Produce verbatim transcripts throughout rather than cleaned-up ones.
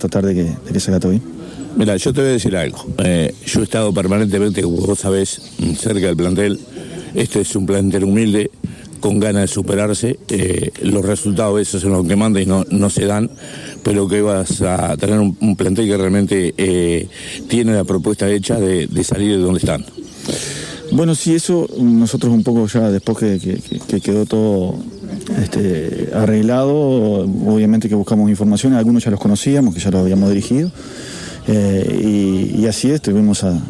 tratar de que, de que salga todo bien. Mira, yo te voy a decir algo. Eh, yo he estado permanentemente, como vos sabés, cerca del plantel. Este es un plantel humilde, con ganas de superarse. Eh, los resultados esos son los que mandan y no, no se dan, pero que vas a tener un, un plantel que realmente eh, tiene la propuesta hecha de, de salir de donde están. Bueno, sí, eso nosotros un poco ya después que, que, que quedó todo este, arreglado, obviamente que buscamos información, algunos ya los conocíamos, que ya los habíamos dirigido, eh, y, y así es, tuvimos a,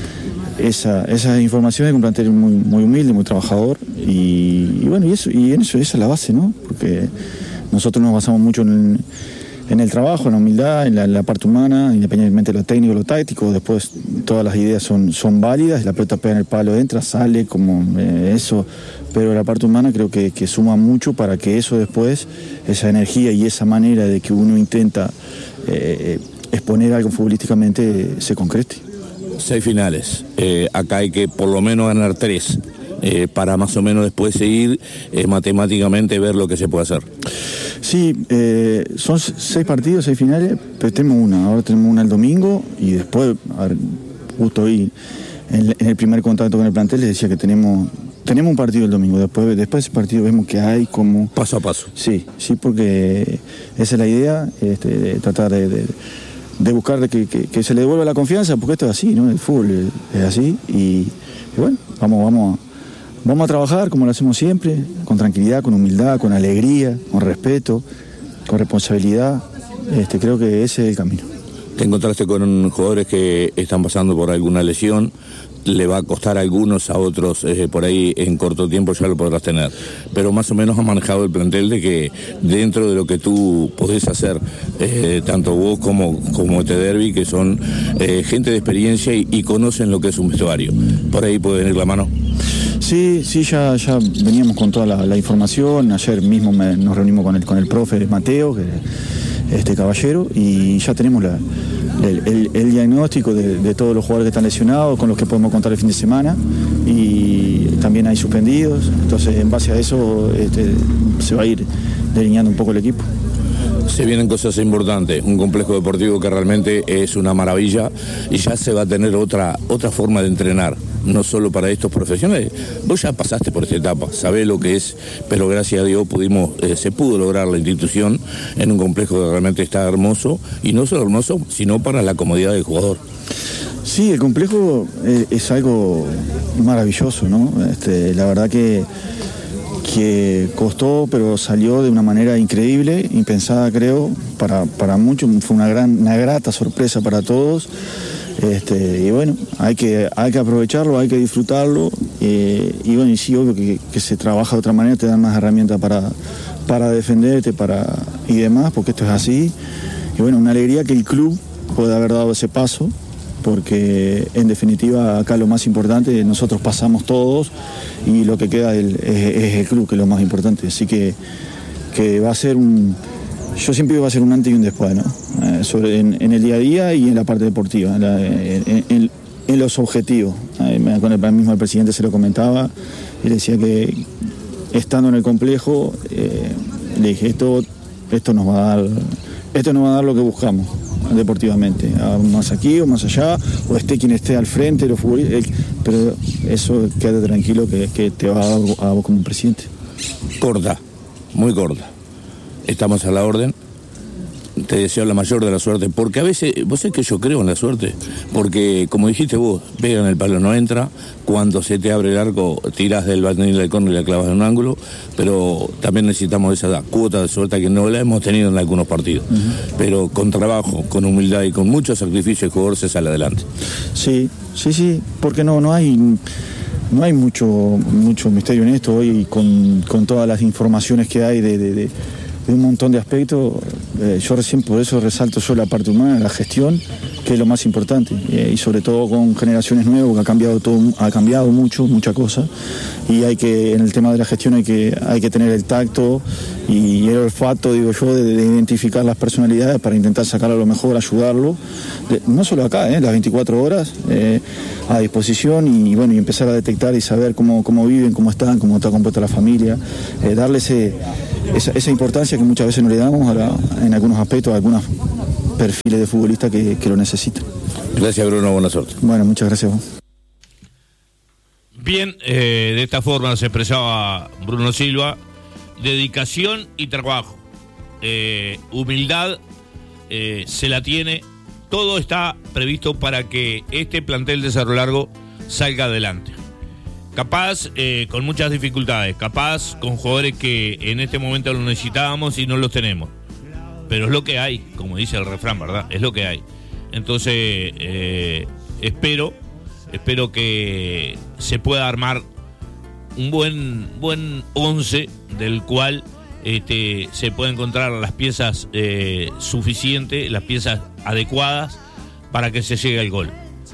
esa, esas informaciones de un plantel muy, muy humilde, muy trabajador, y, y bueno, y, eso, y en eso esa es la base, ¿no? Porque nosotros nos basamos mucho en... en el trabajo, en la humildad, en la, en la parte humana, independientemente de lo técnico, lo táctico. Después todas las ideas son, son válidas, la pelota pega en el palo, entra, sale, como eh, eso, pero la parte humana creo que, que suma mucho para que eso después, esa energía y esa manera de que uno intenta eh, exponer algo futbolísticamente, se concrete. Seis finales, eh, acá hay que por lo menos ganar tres. Eh, para más o menos después seguir eh, matemáticamente ver lo que se puede hacer. Sí, eh, son seis partidos, seis finales, pero tenemos una, ahora tenemos una el domingo y después, a ver, justo hoy en, en el primer contacto con el plantel les decía que tenemos tenemos un partido el domingo, después, después de ese partido vemos que hay como... Paso a paso. Sí, sí, porque esa es la idea, este, de tratar de, de, de buscar de que, que, que se le devuelva la confianza, porque esto es así, ¿no? El fútbol es, es así y, y bueno, vamos, vamos a... Vamos a trabajar como lo hacemos siempre, con tranquilidad, con humildad, con alegría, con respeto, con responsabilidad. Este, creo que ese es el camino. Te encontraste con jugadores que están pasando por alguna lesión, le va a costar a algunos, a otros eh, por ahí en corto tiempo ya lo podrás tener. Pero más o menos has manejado el plantel de que dentro de lo que tú podés hacer, eh, tanto vos como, como este derbi, que son eh, gente de experiencia y, y conocen lo que es un vestuario. ¿Por ahí puede venir la mano? Sí, sí, ya, ya veníamos con toda la, la información. Ayer mismo me, nos reunimos con el, con el profe Mateo, que, este caballero, y ya tenemos la, el, el, el diagnóstico de, de todos los jugadores que están lesionados, con los que podemos contar el fin de semana, y también hay suspendidos. Entonces, en base a eso, este, se va a ir delineando un poco el equipo. Se vienen cosas importantes, un complejo deportivo que realmente es una maravilla y ya se va a tener otra, otra forma de entrenar, no solo para estos profesionales. Vos ya pasaste por esta etapa, sabés lo que es, pero gracias a Dios pudimos, eh, se pudo lograr la institución en un complejo que realmente está hermoso, y no solo hermoso, sino para la comodidad del jugador. Sí, el complejo eh, es algo maravilloso, ¿no? Este, la verdad que que costó, pero salió de una manera increíble, impensada creo, para, para muchos, fue una gran, una grata sorpresa para todos, este, y bueno, hay que, hay que aprovecharlo, hay que disfrutarlo, eh, y bueno, y sí, obvio que, que se trabaja de otra manera, te dan más herramientas para, para defenderte para, y demás, porque esto es así, y bueno, una alegría que el club pueda haber dado ese paso, porque en definitiva acá lo más importante, nosotros pasamos todos y lo que queda es, es, es el club, que es lo más importante, así que, que va a ser un, yo siempre digo va a ser un antes y un después, ¿no? Eh, sobre, en, en el día a día y en la parte deportiva, en, la, en, en, en los objetivos. Eh, con el mismo el presidente se lo comentaba y le decía que estando en el complejo, eh, le dije esto, esto nos va a dar, esto nos va a dar lo que buscamos deportivamente, más aquí o más allá, o esté quien esté al frente, los futbolistas, pero eso quédate tranquilo que, que te va a dar a vos como presidente. Corta, muy corta. Estamos a la orden. Te deseo la mayor de la suerte, porque a veces, vos sabés que yo creo en la suerte, porque como dijiste vos, pega en el palo, no entra, cuando se te abre el arco, tirás del banderín del córner y la clavas en un ángulo, pero también necesitamos esa cuota de suerte que no la hemos tenido en algunos partidos, uh-huh. Pero con trabajo, con humildad y con mucho sacrificio el jugador se sale adelante. Sí, sí, sí, porque no, no hay... No hay mucho, mucho misterio en esto hoy, con, con todas las informaciones que hay de, de, de, de un montón de aspectos. Eh, yo recién por eso resalto yo la parte humana, la gestión, que es lo más importante, eh, y sobre todo con generaciones nuevas, que ha cambiado todo, ha cambiado mucho, mucha cosa, y hay que, en el tema de la gestión hay que, hay que tener el tacto y el olfato, digo yo, de, de identificar las personalidades para intentar sacarlo a lo mejor, ayudarlo, de, no solo acá, eh, las veinticuatro horas eh, a disposición, y bueno, y empezar a detectar y saber cómo, cómo viven, cómo están, cómo está compuesta la familia, eh, darle ese, esa, esa importancia que muchas veces no le damos a la, en algunos aspectos, a algunas perfiles de futbolistas que, que lo necesitan. Gracias, Bruno, buena suerte. Bueno, muchas gracias a vos. Bien, eh, de esta forma se expresaba Bruno Silva, dedicación y trabajo, eh, humildad, eh, se la tiene, todo está previsto para que este plantel de Cerro Largo salga adelante. Capaz eh, con muchas dificultades, capaz con jugadores que en este momento lo necesitábamos y no los tenemos, pero es lo que hay, como dice el refrán, ¿verdad? Es lo que hay. Entonces, eh, espero... Espero que se pueda armar un buen buen once del cual este, se pueda encontrar las piezas eh, suficientes, las piezas adecuadas para que se llegue al gol.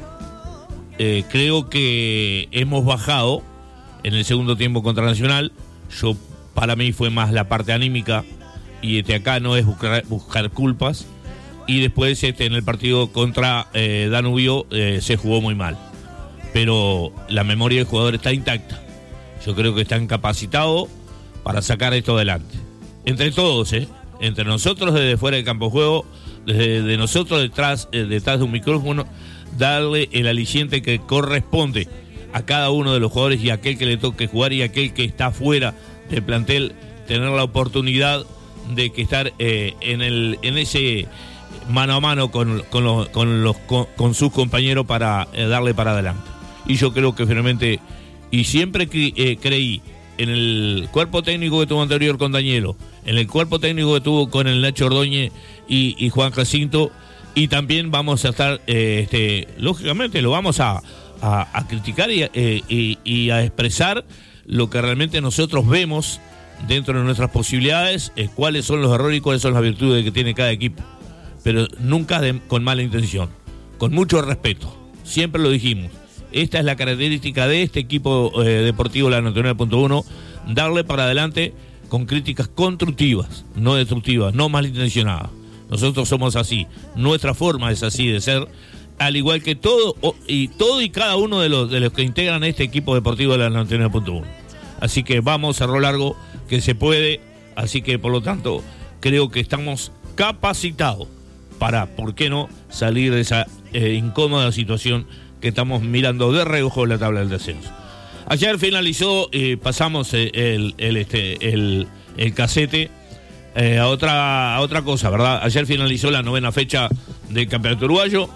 Eh, creo que hemos bajado en el segundo tiempo contra Nacional. Yo, para mí fue más la parte anímica y este, acá no es buscar, buscar culpas. Y después este, en el partido contra eh, Danubio eh, se jugó muy mal. Pero la memoria del jugador está intacta. Yo creo que están capacitados para sacar esto adelante. Entre todos, ¿eh? Entre nosotros desde fuera del campo de juego, desde de nosotros detrás, eh, detrás de un micrófono, darle el aliciente que corresponde a cada uno de los jugadores y a aquel que le toque jugar y a aquel que está fuera del plantel, tener la oportunidad de que estar eh, en el en ese mano a mano con, con, los, con, los, con, con sus compañeros para eh, darle para adelante. Y yo creo que finalmente, y siempre cre, eh, creí en el cuerpo técnico que tuvo anterior con Dañelo, en el cuerpo técnico que tuvo con el Nacho Ordóñez y, y Juan Jacinto, y también vamos a estar, eh, este, lógicamente lo vamos a, a, a criticar y, eh, y, y a expresar lo que realmente nosotros vemos dentro de nuestras posibilidades, eh, cuáles son los errores y cuáles son las virtudes que tiene cada equipo, pero nunca de, con mala intención, con mucho respeto, siempre lo dijimos. Esta es la característica de este equipo eh, deportivo, la noventa y nueve punto uno, darle para adelante con críticas constructivas, no destructivas, no malintencionadas. Nosotros somos así, nuestra forma es así de ser, al igual que todo y todo y cada uno de los de los que integran este equipo deportivo de la noventa y nueve punto uno. Así que vamos, Cerro Largo, que se puede, así que por lo tanto creo que estamos capacitados para, ¿por qué no?, salir de esa eh, incómoda situación que estamos mirando de reojo en la tabla del descenso. Ayer finalizó, eh, pasamos el, el, el, este, el, el casete eh, a, otra, a otra cosa, ¿verdad? Ayer finalizó la novena fecha del Campeonato Uruguayo,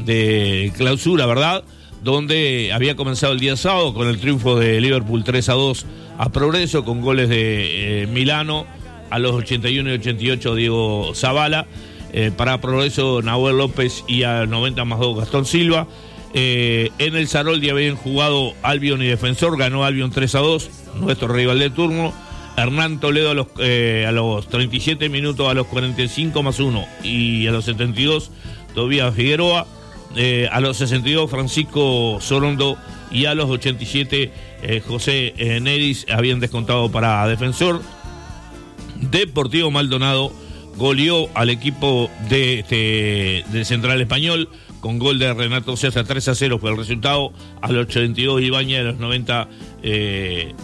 de clausura, ¿verdad? Donde había comenzado el día sábado con el triunfo de Liverpool tres a dos a Progreso, con goles de eh, Milano a los ochenta y uno y ochenta y ocho Diego Zavala, eh, para Progreso Nahuel López y a noventa más dos Gastón Silva. Eh, en el Saroldi habían jugado Albion y Defensor, ganó Albion tres a dos, nuestro rival de turno. Hernán Toledo a los, eh, a los treinta y siete minutos, a los cuarenta y cinco más uno y a los setenta y dos Tobías Figueroa, eh, a los sesenta y dos Francisco Sorondo y a los ochenta y siete eh, José eh, Neris habían descontado para Defensor. Deportivo Maldonado goleó al equipo de, este, de Central Español con gol de Renato César, tres a cero fue el resultado. A los ochenta y dos Ibañez, a los noventa eh,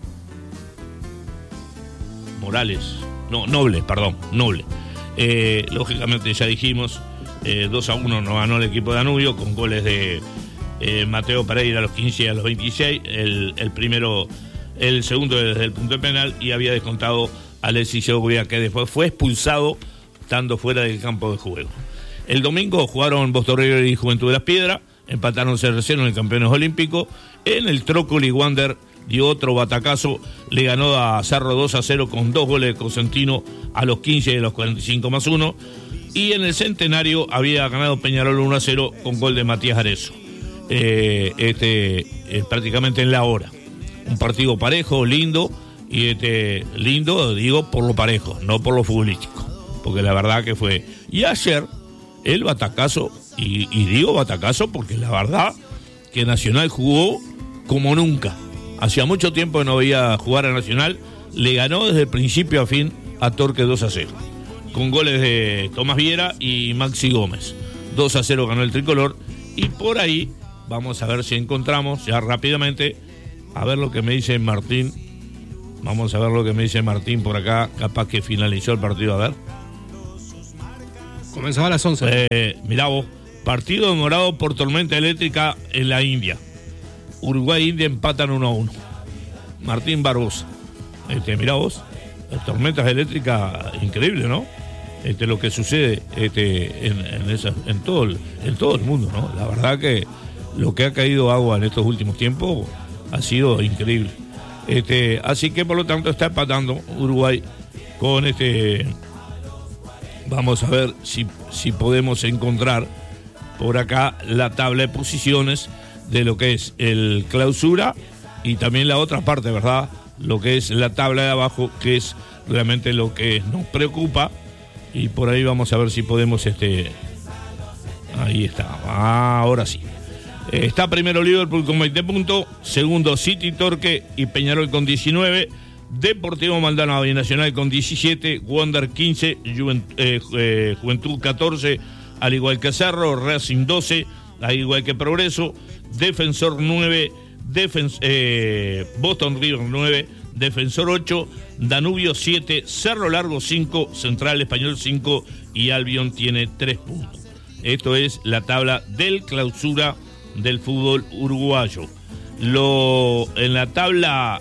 Morales, no, Noble, perdón, Noble. Eh, lógicamente ya dijimos, eh, dos a uno nos ganó el equipo de Danubio con goles de eh, Mateo Pereira a los quince y a los veintiséis, el, el primero, el segundo desde el punto de penal, y había descontado Alexis Segovia, que después fue expulsado estando fuera del campo de juego. El domingo jugaron Boston River y Juventud de las Piedras, empataron cero a cero en el Campeones Olímpicos. En el Trócoli Wander dio otro batacazo, le ganó a Cerro dos a cero con dos goles de Cosentino a los quince y a los cuarenta y cinco más uno. Y en el Centenario había ganado Peñarol uno a cero con gol de Matías Arezo. Eh, este, eh, prácticamente en la hora. Un partido parejo, lindo, y este, lindo, digo, por lo parejo, no por lo futbolístico, porque la verdad que fue. Y ayer, el batacazo, y, y digo batacazo porque la verdad que Nacional jugó como nunca. Hacía mucho tiempo que no veía jugar a Nacional, le ganó desde el principio a fin a Torque dos a cero, con goles de Tomás Viera y Maxi Gómez. dos a cero ganó el tricolor, y por ahí vamos a ver si encontramos ya rápidamente, a ver lo que me dice Martín, vamos a ver lo que me dice Martín por acá, capaz que finalizó el partido, a ver. Comenzaba a las once. Eh, mirá vos, partido demorado por tormenta eléctrica en la India. Uruguay e India empatan uno a uno. Martín Barbosa. Este, mirá vos, las tormentas eléctricas, increíble, ¿no? Este, lo que sucede este, en, en, esa, en, todo el, en todo el mundo, ¿no? La verdad que lo que ha caído agua en estos últimos tiempos ha sido increíble. Este, así que por lo tanto está empatando Uruguay con este. Vamos a ver si, si podemos encontrar por acá la tabla de posiciones de lo que es el clausura y también la otra parte, ¿verdad? Lo que es la tabla de abajo, que es realmente lo que nos preocupa. Y por ahí vamos a ver si podemos, este, ahí está, ah, ahora sí. Eh, está primero Liverpool con veinte puntos, segundo City Torque y Peñarol con diecinueve, Deportivo Maldonado y Nacional con diecisiete, Wander quince, Juvent, eh, eh, Juventud catorce, al igual que Cerro, Racing doce, al igual que Progreso, Defensor nueve, Defens, eh, Boston River nueve, Defensor ocho, Danubio siete, Cerro Largo cinco, Central Español cinco y Albion tiene tres puntos. Esto es la tabla del clausura del fútbol uruguayo. Lo, en la tabla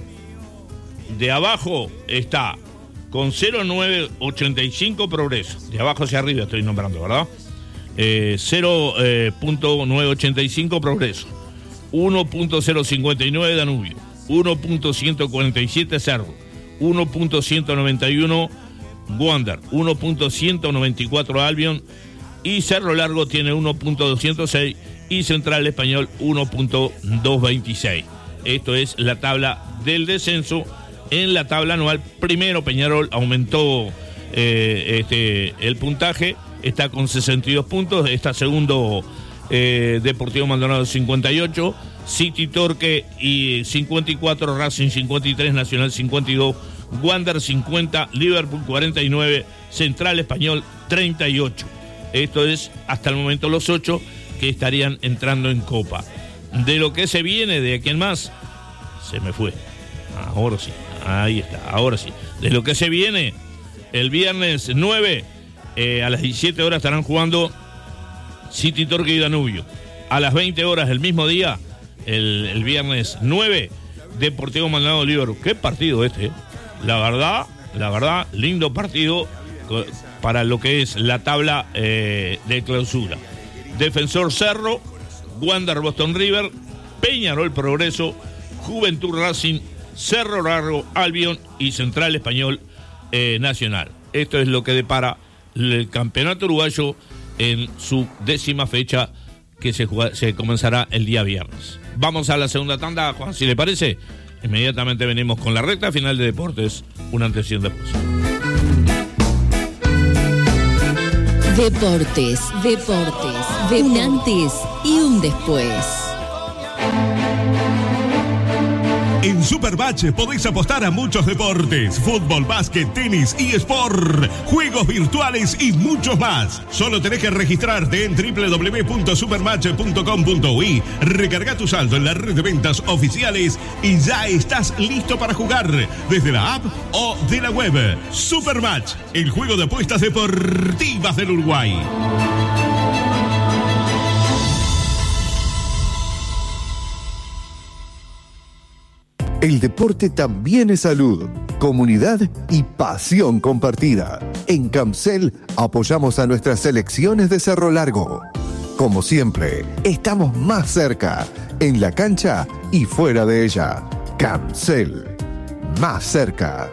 de abajo está con cero nueve ochenta y cinco Progreso. De abajo hacia arriba estoy nombrando, ¿verdad? Eh, cero nueve ochenta y cinco Progreso. uno cero cincuenta y nueve Danubio. uno ciento cuarenta y siete Cerro, uno ciento noventa y uno Wander, uno ciento noventa y cuatro Albion y Cerro Largo tiene uno doscientos seis y Central Español uno doscientos veintiséis. Esto es la tabla del descenso. En la tabla anual, primero Peñarol aumentó eh, este, el puntaje, está con sesenta y dos puntos, está segundo eh, Deportivo Maldonado cincuenta y ocho, City Torque y cincuenta y cuatro, Racing cincuenta y tres, Nacional cincuenta y dos, Wander cincuenta, Liverpool cuarenta y nueve, Central Español treinta y ocho. Esto es hasta el momento los ocho que estarían entrando en Copa. De lo que se viene, de aquí en más, se me fue. Ahora sí, ahí está, ahora sí. De lo que se viene, el viernes nueve, eh, a las diecisiete horas estarán jugando City Torque y Danubio. A las veinte horas el mismo día, el, el viernes nueve, Deportivo Maldonado Liverpool. Qué partido este, eh. La verdad, la verdad, lindo partido para lo que es la tabla eh, de clausura. Defensor Cerro, Wander Boston River, Peñarol Progreso, Juventud Racing, Cerro Largo Albion y Central Español eh, Nacional. Esto es lo que depara el campeonato uruguayo en su décima fecha que se, juega, se comenzará el día viernes. Vamos a la segunda tanda, Juan, si le parece. Inmediatamente venimos con la recta final de deportes, una antes y un después. Deportes, deportes, de un antes y un después. En Supermatch podéis apostar a muchos deportes: fútbol, básquet, tenis, eSport, juegos virtuales y muchos más. Solo tenés que registrarte en doble u doble u doble u punto supermatch punto com punto u i, recarga tu saldo en la red de ventas oficiales y ya estás listo para jugar desde la app o de la web. Supermatch, el juego de apuestas deportivas del Uruguay. El deporte también es salud, comunidad y pasión compartida. En Camcel apoyamos a nuestras selecciones de Cerro Largo. Como siempre, estamos más cerca, en la cancha y fuera de ella. Camcel, más cerca.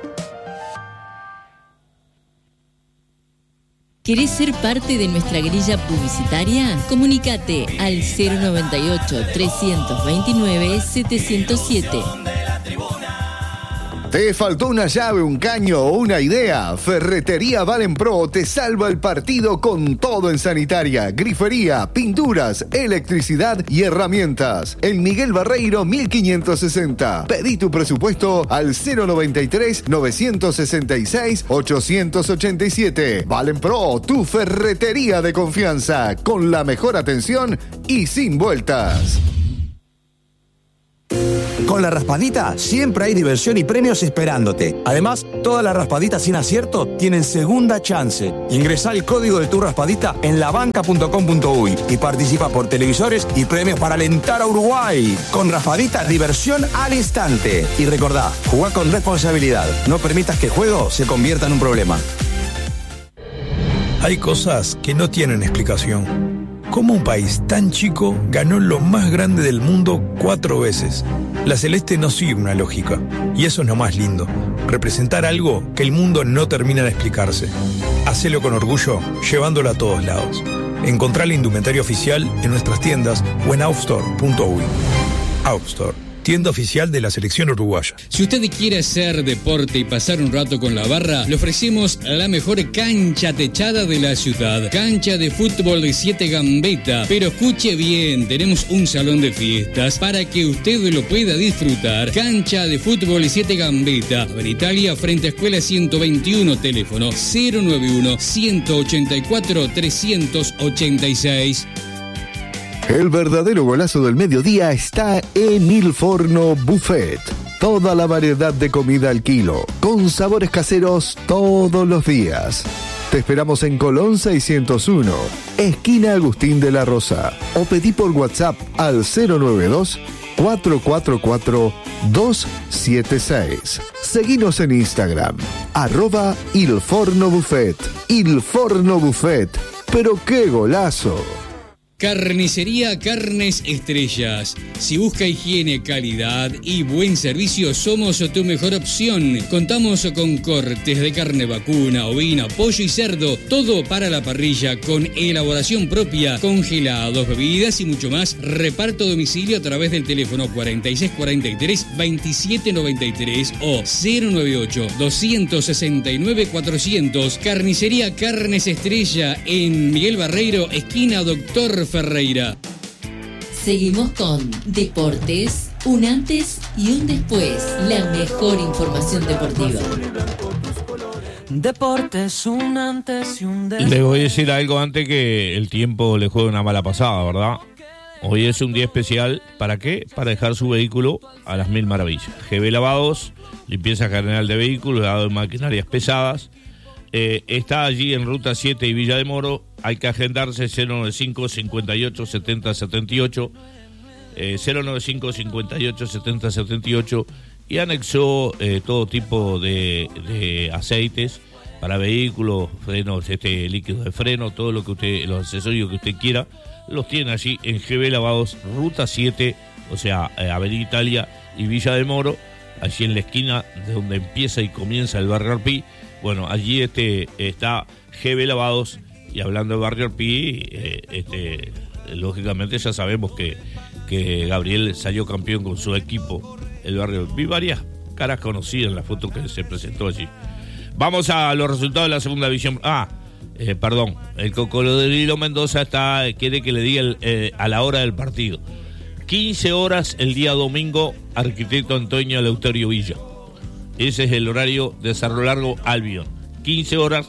¿Querés ser parte de nuestra grilla publicitaria? Comunícate al cero noventa y ocho, trescientos veintinueve, setecientos siete. ¿Te faltó una llave, un caño o una idea? Ferretería Valenpro te salva el partido con todo en sanitaria, grifería, pinturas, electricidad y herramientas. En Miguel Barreiro mil quinientos sesenta. Pedí tu presupuesto al cero noventa y tres, novecientos sesenta y seis, ochocientos ochenta y siete. Valenpro, tu ferretería de confianza, con la mejor atención y sin vueltas. Con la raspadita siempre hay diversión y premios esperándote. Además, todas las raspaditas sin acierto tienen segunda chance. Ingresá el código de tu raspadita en labanca punto com punto uy y participa por televisores y premios para alentar a Uruguay. Con raspadita, diversión al instante. Y recordá, jugá con responsabilidad. No permitas que el juego se convierta en un problema. Hay cosas que no tienen explicación. ¿Cómo un país tan chico ganó lo más grande del mundo cuatro veces? La Celeste no sigue una lógica, y eso es lo más lindo, representar algo que el mundo no termina de explicarse. Hacelo con orgullo, llevándolo a todos lados. Encontrá la indumentaria oficial en nuestras tiendas o en outstore punto uy. Outstore, tienda oficial de la selección uruguaya. Si usted quiere hacer deporte y pasar un rato con la barra, le ofrecemos la mejor cancha techada de la ciudad. Cancha de fútbol de siete Gambetta. Pero escuche bien, tenemos un salón de fiestas para que usted lo pueda disfrutar. Cancha de fútbol de siete Gambetta. En Italia, frente a Escuela ciento veintiuno, teléfono cero noventa y uno, ciento ochenta y cuatro, trescientos ochenta y seis. El verdadero golazo del mediodía está en Il Forno Buffet. Toda la variedad de comida al kilo, con sabores caseros todos los días. Te esperamos en Colón seiscientos uno, esquina Agustín de la Rosa. O pedí por WhatsApp al cero noventa y dos, cuatro cuatro cuatro, dos siete seis. Seguinos en Instagram, arroba Il Forno Buffet. Il Forno Buffet. Pero qué golazo. Carnicería Carnes Estrellas. Si busca higiene, calidad y buen servicio, somos tu mejor opción. Contamos con cortes de carne vacuna, ovina, pollo y cerdo. Todo para la parrilla con elaboración propia, congelados, bebidas y mucho más. Reparto a domicilio a través del teléfono cuarenta y seis cuarenta y tres, veintisiete noventa y tres o cero noventa y ocho, doscientos sesenta y nueve, cuatrocientos. Carnicería Carnes Estrella en Miguel Barreiro, esquina Doctor Ferreira. Seguimos con Deportes, un antes y un después. La mejor información deportiva. Deportes, un antes y un después. Le voy a decir algo antes que el tiempo le juegue una mala pasada, ¿verdad? Hoy es un día especial. ¿Para qué? Para dejar su vehículo a las mil maravillas. G B Lavados, limpieza general de vehículos, lavado de maquinarias pesadas. Eh, está allí en Ruta siete y Villa de Moro. Hay que agendarse cero noventa y cinco, cincuenta y ocho, setenta, setenta y ocho. Eh, cero noventa y cinco, cincuenta y ocho, setenta, setenta y ocho. Y anexó eh, todo tipo de, de aceites para vehículos, frenos, este líquido de freno, todo lo que usted, los accesorios que usted quiera, los tiene allí en G B Lavados, Ruta siete, o sea, eh, Avenida Italia y Villa de Moro, allí en la esquina de donde empieza y comienza el Barrio Arpí. Bueno, allí este está G B Lavados. Y hablando de Barrio Arpí, eh, este, lógicamente ya sabemos que, que Gabriel salió campeón con su equipo, el Barrio. Vi varias caras conocidas en la foto que se presentó allí. Vamos a los resultados de la segunda división. Ah, eh, perdón, el Cocodrilo Mendoza está, quiere que le diga el, eh, a la hora del partido. quince horas el día domingo, Arquitecto Antonio Eleuterio Villa. Ese es el horario de Cerro Largo Albion. quince horas.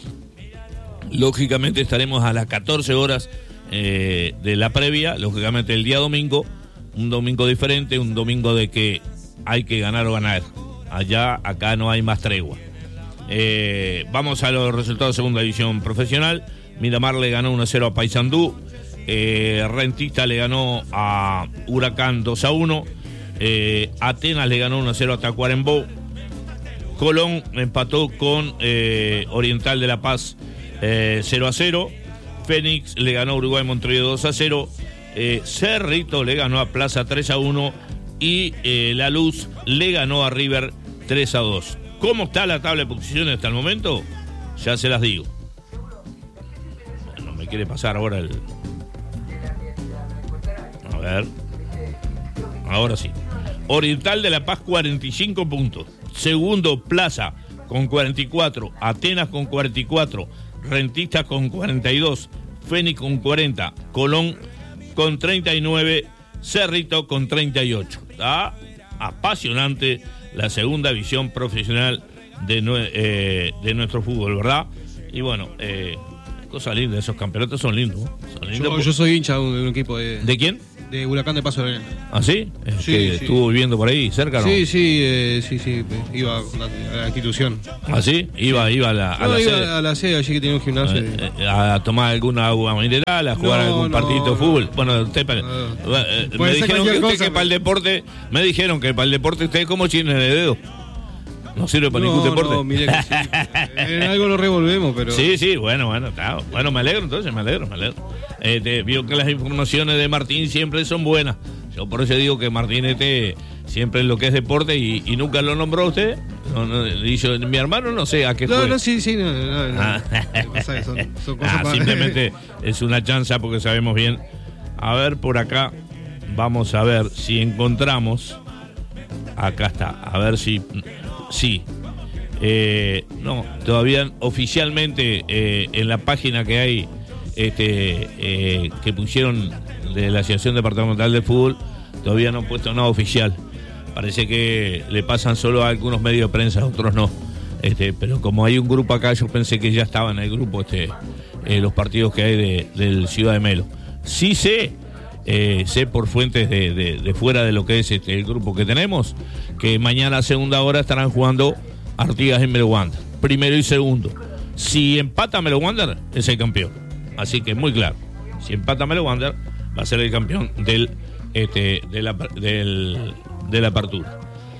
Lógicamente estaremos a las catorce horas eh, de la previa, lógicamente el día domingo, un domingo diferente, un domingo de que hay que ganar o ganar. Allá, acá no hay más tregua. Eh, vamos a los resultados de segunda división profesional. Miramar le ganó uno a cero a Paysandú. Eh, Rentista le ganó a Huracán dos a uno. Eh, Atenas le ganó uno a cero a Tacuarembó. Colón empató con eh, Oriental de La Paz Eh, cero a cero. Fénix le ganó a Uruguay Montevideo dos a cero. eh, Cerrito le ganó a Plaza tres a uno. Y eh, La Luz le ganó a River tres a dos. ¿Cómo está la tabla de posiciones hasta el momento? Ya se las digo. No me quiere pasar ahora el... A ver. Ahora sí. Oriental de La Paz cuarenta y cinco puntos. Segundo Plaza con cuarenta y cuatro. Atenas con cuarenta y cuatro. Rentista con cuarenta y dos, Fénix con cuarenta, Colón con treinta y nueve, Cerrito con treinta y ocho. Está apasionante la segunda división profesional de, eh, de nuestro fútbol, ¿verdad? Y bueno, eh, cosa linda, esos campeonatos son lindos, ¿no? Son lindos yo, porque... yo soy hincha de un, de un equipo de... ¿De quién? de Huracán de Paso de Arena. ¿Ah, sí? Es Sí, que sí. estuvo viviendo por ahí, cerca, ¿no? Sí, sí, eh, sí, sí, iba a la, a la institución. ¿Ah, sí? Iba, iba a la, a No, la iba sede. a la sede allí que tenía un gimnasio. Eh, eh, a tomar alguna agua mineral, a jugar No, algún no, partidito de fútbol. Bueno, usted, eh, me Puede ser dijeron que cualquier usted cosa, que pero- para el deporte, me dijeron que para el deporte usted es como chino en el dedo. No sirve para No, ningún deporte. no, miré que sí. En algo lo revolvemos, pero... Sí, sí, bueno, bueno, está. Bueno, me alegro entonces, me alegro, me alegro. Este, vio que las informaciones de Martín siempre son buenas. Yo por eso digo que Martín este siempre en lo que es deporte y, y nunca lo nombró usted. No, no, dicho, mi hermano no sé a qué No, fue. no, sí, sí, no, no, no. Ah. Lo que pasa es que son, son cosas Ah, para- simplemente es una chanza porque sabemos bien. A ver, por acá, vamos a ver si encontramos. Acá está, a ver si. Sí. Eh, no, todavía oficialmente eh, en la página que hay este, eh, que pusieron de la Asociación Departamental de Fútbol, todavía no han puesto nada oficial. Parece que le pasan solo a algunos medios de prensa, a otros no. Este, pero como hay un grupo acá, yo pensé que ya estaba en el grupo este, eh, los partidos que hay de, del Ciudad de Melo. Sí sé, eh, sé por fuentes de, de, de fuera de lo que es este, el grupo que tenemos, que mañana a segunda hora estarán jugando Artigas y Melo Wander, primero y segundo. Si empata Melo Wander, es el campeón. Así que muy claro, si empata Melo Wander, va a ser el campeón del, este, de, la, del, de la apertura.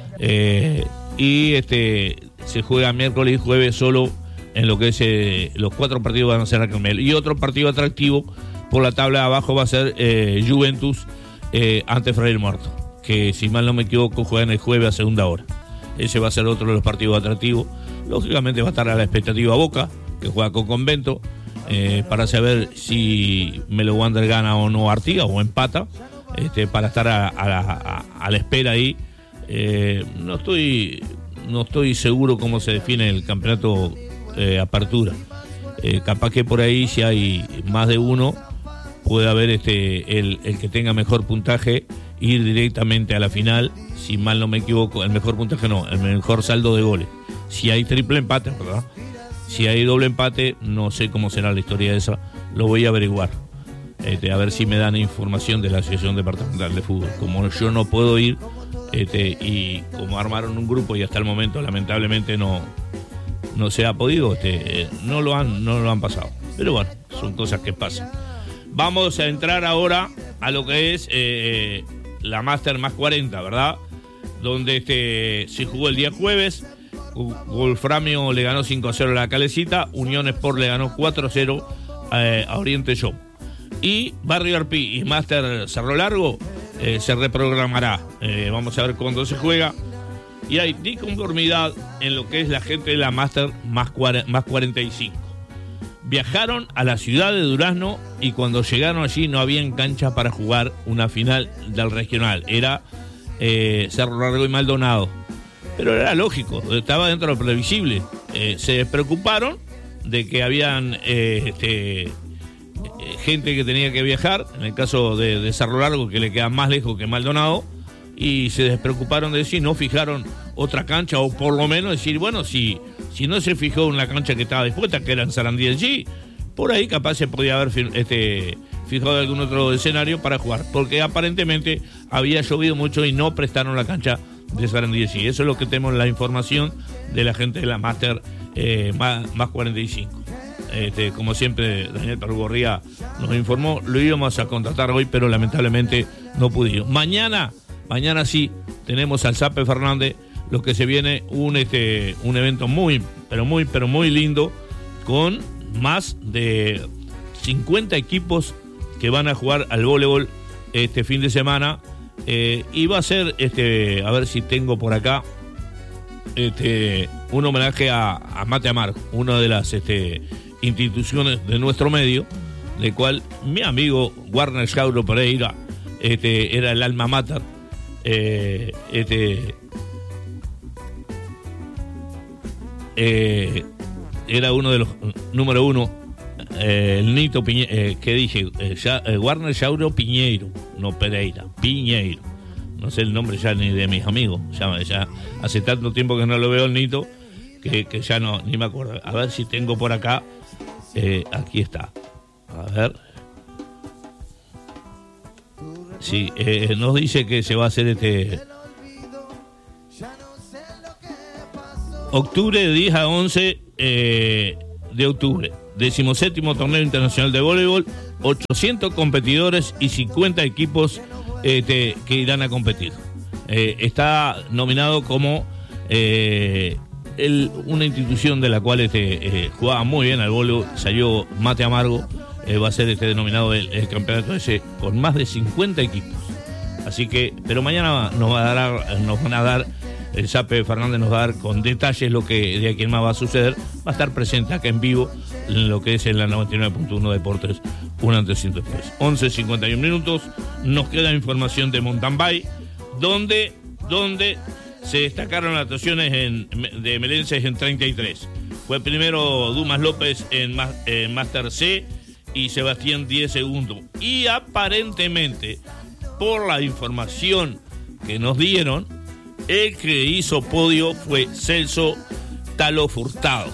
Eh, y este se juega miércoles y jueves solo en lo que es eh, los cuatro partidos van a ser acá en Melo. Y otro partido atractivo por la tabla de abajo va a ser eh, Juventus eh, ante Freire Muerto, que si mal no me equivoco juegan el jueves a segunda hora. Ese va a ser otro de los partidos atractivos. Lógicamente va a estar a la expectativa Boca, que juega con Convento, eh, para saber si Melo Wander gana o no Artigas o empata, este, para estar a, a, la, a, a la espera ahí. Eh, no estoy no estoy seguro cómo se define el campeonato eh, apertura. Eh, capaz que por ahí, si hay más de uno, puede haber este el, el que tenga mejor puntaje ir directamente a la final. Si mal no me equivoco, el mejor puntaje no, el mejor saldo de goles. Si hay triple empate, ¿verdad? Si hay doble empate, no sé cómo será la historia de esa, lo voy a averiguar. Este, a ver si me dan información de la Asociación Departamental de Fútbol. Como yo no puedo ir, este, y como armaron un grupo y hasta el momento lamentablemente no, no se ha podido, este, eh, no lo han, no lo han pasado. Pero bueno, son cosas que pasan. Vamos a entrar ahora a lo que es eh, la Master más cuarenta, ¿verdad? Donde este se jugó el día jueves. Wolframio le ganó cinco a cero a la Calecita, Unión Sport le ganó cuatro a cero eh, a Oriente Show. Y Barrio Arpí y Master Cerro Largo eh, se reprogramará. Eh, vamos a ver cuándo se juega. Y hay disconformidad en lo que es la gente de la Master más, más cuarenta y cinco. Viajaron a la ciudad de Durazno y cuando llegaron allí no había cancha para jugar una final del regional. Era eh, Cerro Largo y Maldonado. Pero era lógico, estaba dentro de lo previsible. Eh, se preocuparon de que habían eh, este, eh, gente que tenía que viajar, en el caso de, de Cerro Largo, que le queda más lejos que Maldonado, y se despreocuparon de decir, no fijaron otra cancha, o por lo menos decir, bueno, si, si no se fijó en la cancha que estaba dispuesta, que era en Sarandí allí, por ahí capaz se podía haber este, fijado algún otro escenario para jugar, porque aparentemente había llovido mucho y no prestaron la cancha de Sarandí allí. Eso es lo que tenemos la información de la gente de la Master eh, más, más cuarenta y cinco. Este, como siempre, Daniel Perugorría nos informó, lo íbamos a contratar hoy, pero lamentablemente no pudimos. Mañana, mañana sí, tenemos al Zape Fernández, lo que se viene un, este, un evento muy, pero muy, pero muy lindo, con más de cincuenta equipos que van a jugar al voleibol este fin de semana. Eh, y va a ser, este, a ver si tengo por acá, este, un homenaje a, a Mate Amargo, una de las este, instituciones de nuestro medio, de cual mi amigo Warner Jauro Pereira este, era el alma mater. Eh, este, eh, era uno de los número uno, eh, el Nito Piñeiro, eh, que dije, eh, ya, eh, Warner Jauro Piñeiro, no Pereira, Piñeiro. No sé el nombre ya ni de mis amigos. Ya, ya hace tanto tiempo que no lo veo el Nito que, que ya no ni me acuerdo. A ver si tengo por acá. Eh, aquí está. A ver. Sí, eh, nos dice que se va a hacer este octubre de diez a once eh, de octubre, decimoséptimo torneo internacional de voleibol, ochocientos competidores y cincuenta equipos este, que irán a competir. Eh, está nominado como eh, el, una institución de la cual este, eh, jugaba muy bien al voleibol, salió Mate Amargo, eh, va a ser este denominado el, el campeonato ese con más de cincuenta equipos. Así que, pero mañana nos, va a dar, nos van a dar, el Sape Fernández nos va a dar con detalles lo que de aquí en más va a suceder. Va a estar presente acá en vivo en lo que es en la noventa y nueve punto uno Deportes, un antes y un después. once cincuenta y uno minutos, nos queda información de Mountain Bike, donde, donde se destacaron las actuaciones en, de Melenses en treinta y tres. Fue primero Dumas López en, en Master C y Sebastián diez segundos. Y aparentemente, por la información que nos dieron, el que hizo podio fue Celso Talo Furtado.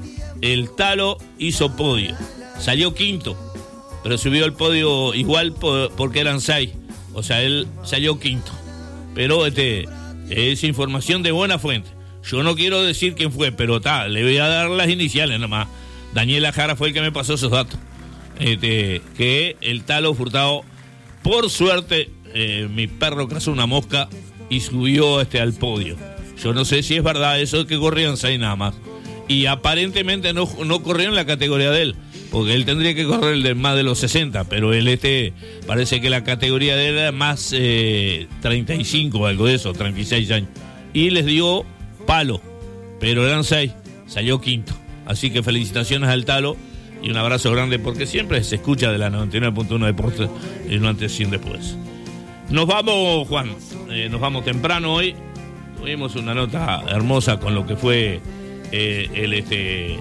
El Talo hizo podio, salió quinto, pero subió al podio igual por, porque eran seis. O sea, él salió quinto. Pero este es información de buena fuente. Yo no quiero decir quién fue, pero ta, le voy a dar las iniciales nomás. Daniela Jara fue el que me pasó esos datos. Este, que el Talo Furtado, por suerte, eh, mi perro cazó una mosca y subió este al podio. Yo no sé si es verdad eso, que corrían seis nada más. Y aparentemente no, no corrió en la categoría de él, porque él tendría que correr el de más de los sesenta, pero él este parece que la categoría de él era más eh, treinta y cinco o algo de eso, treinta y seis años. Y les dio palo, pero eran seis, salió quinto. Así que felicitaciones al Talo y un abrazo grande, porque siempre se escucha de la noventa y nueve punto uno Deportes y un antes y un después. Nos vamos, Juan, eh, nos vamos temprano hoy. Tuvimos una nota hermosa con lo que fue eh, el este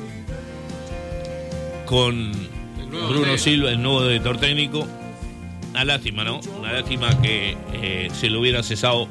con Bruno Silva, el nuevo director técnico. Una lástima, ¿no? Una lástima que eh, se lo hubiera cesado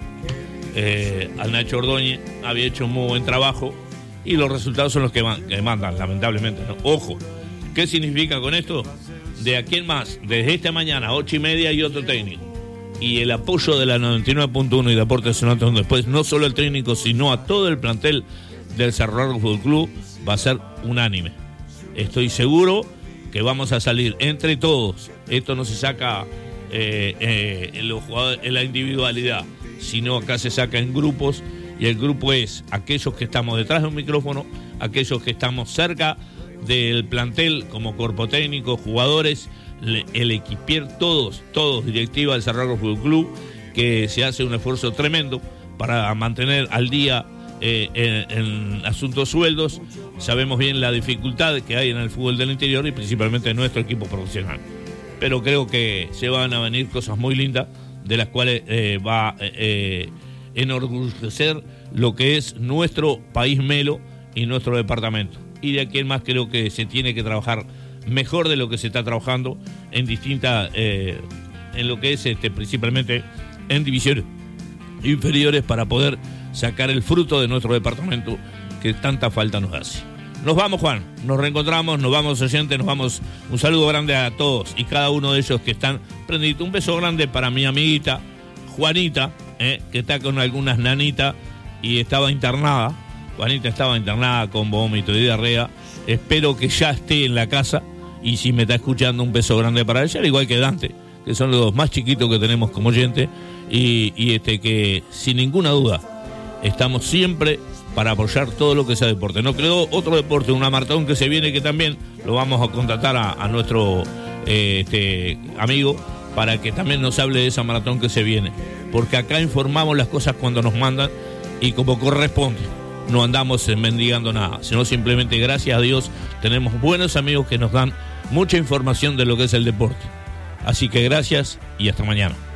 eh, al Nacho Ordóñez. Había hecho un muy buen trabajo y los resultados son los que, man- que mandan, lamentablemente, ¿no? Ojo, ¿qué significa con esto? De aquí en más, desde esta mañana, ocho y media, y otro técnico. Y el apoyo de la noventa y nueve punto uno y Deportes un antes y un después, no solo al técnico, sino a todo el plantel del Cerro Largo Fútbol Club, va a ser unánime. Estoy seguro que vamos a salir entre todos. Esto no se saca eh, eh, en, los jugadores, en la individualidad, sino acá se saca en grupos, y el grupo es aquellos que estamos detrás de un micrófono, aquellos que estamos cerca del plantel como cuerpo técnico, jugadores, el equipier, todos, todos, directiva del Cerro Largo Fútbol Club, que se hace un esfuerzo tremendo para mantener al día eh, en, en asuntos sueldos. Sabemos bien la dificultad que hay en el fútbol del interior y principalmente en nuestro equipo profesional. Pero creo que se van a venir cosas muy lindas, de las cuales eh, va a eh, enorgullecer lo que es nuestro país Melo y nuestro departamento. Y de aquí en más creo que se tiene que trabajar mejor de lo que se está trabajando en distintas, eh, en lo que es este, principalmente en divisiones inferiores, para poder sacar el fruto de nuestro departamento que tanta falta nos hace. Nos vamos, Juan, nos reencontramos, nos vamos, oyentes, nos vamos. Un saludo grande a todos y cada uno de ellos que están prendidos. Un beso grande para mi amiguita Juanita, eh, que está con algunas nanitas y estaba internada. Juanita estaba internada con vómito y diarrea. Espero que ya esté en la casa. Y si me está escuchando, un beso grande para ella, al igual que Dante, que son los dos más chiquitos que tenemos como oyente, y, y este que sin ninguna duda estamos siempre para apoyar todo lo que sea deporte. No creo otro deporte, una maratón que se viene, que también lo vamos a contratar a, a nuestro eh, este, amigo para que también nos hable de esa maratón que se viene, porque acá informamos las cosas cuando nos mandan y como corresponde. No andamos mendigando nada, sino simplemente, gracias a Dios, tenemos buenos amigos que nos dan mucha información de lo que es el deporte. Así que gracias y hasta mañana.